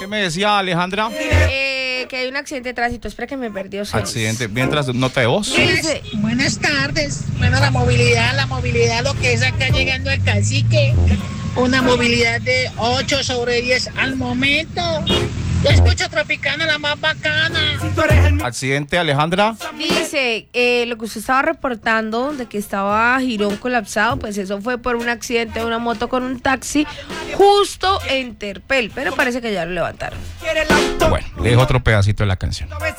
me decía Alejandra? Que hay un accidente de tránsito. Espera que me perdió. Accidente, mientras nota de voz. Buenas tardes. Bueno, la movilidad, lo que es acá llegando al Cacique. Una movilidad de 8 sobre 10 al momento. Yo escucho Tropicana, la más bacana. Accidente, Alejandra. Dice, lo que usted estaba reportando de que estaba Girón colapsado, pues eso fue por un accidente de una moto con un taxi justo en Terpel, pero parece que ya lo levantaron. Bueno, le dejo otro pedacito de la canción.